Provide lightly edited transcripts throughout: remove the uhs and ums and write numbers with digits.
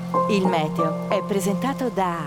Il meteo è presentato da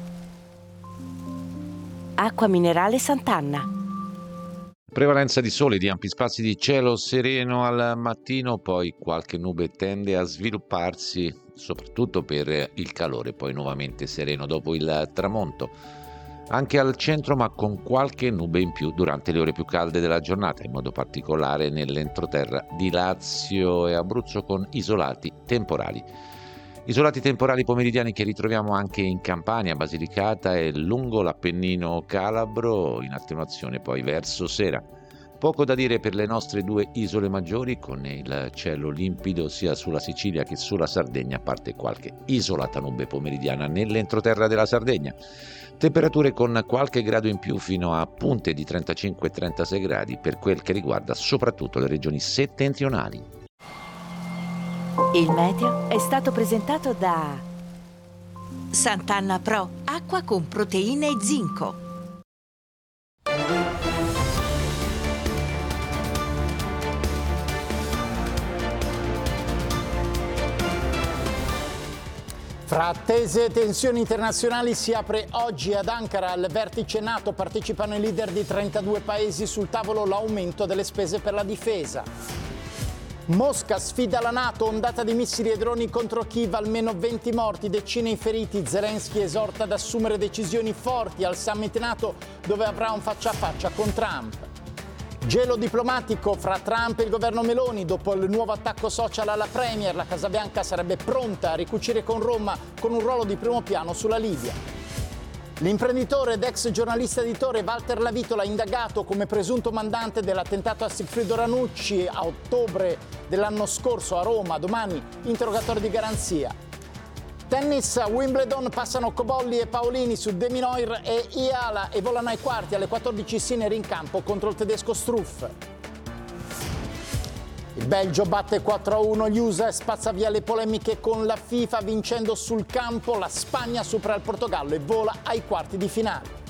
Acqua Minerale Sant'Anna. Prevalenza di sole, di ampi spazi di cielo sereno al mattino, poi qualche nube tende a svilupparsi, soprattutto per il calore, poi nuovamente sereno dopo il tramonto. Anche al centro, ma con qualche nube in più durante le ore più calde della giornata, in modo particolare nell'entroterra di Lazio e Abruzzo con isolati temporali. Isolati temporali pomeridiani che ritroviamo anche in Campania, Basilicata e lungo l'Appennino calabro, in attenuazione poi verso sera. Poco da dire per le nostre due isole maggiori, con il cielo limpido sia sulla Sicilia che sulla Sardegna, a parte qualche isolata nube pomeridiana nell'entroterra della Sardegna. Temperature con qualche grado in più fino a punte di 35 e 36 gradi per quel che riguarda soprattutto le regioni settentrionali. Il meteo è stato presentato da Sant'Anna Pro, acqua con proteine e zinco. Fra attese e tensioni internazionali si apre oggi ad Ankara al vertice NATO. Partecipano i leader di 32 paesi, sul tavolo l'aumento delle spese per la difesa. Mosca sfida la NATO, ondata di missili e droni contro Kiev, almeno 20 morti, decine i feriti. Zelensky esorta ad assumere decisioni forti al summit NATO, dove avrà un faccia a faccia con Trump. Gelo diplomatico fra Trump e il governo Meloni. Dopo il nuovo attacco social alla Premier, la Casa Bianca sarebbe pronta a ricucire con Roma con un ruolo di primo piano sulla Libia. L'imprenditore ed ex giornalista editore Walter Lavitola, indagato come presunto mandante dell'attentato a Sigfrido Ranucci a ottobre dell'anno scorso a Roma. Domani interrogatorio di garanzia. Tennis a Wimbledon, passano Cobolli e Paolini su De Minaur e Iala e volano ai quarti. Alle 14 Sinner in campo contro il tedesco Struff. Il Belgio batte 4-1 gli USA e spazza via le polemiche con la FIFA vincendo sul campo. La Spagna supera il Portogallo e vola ai quarti di finale.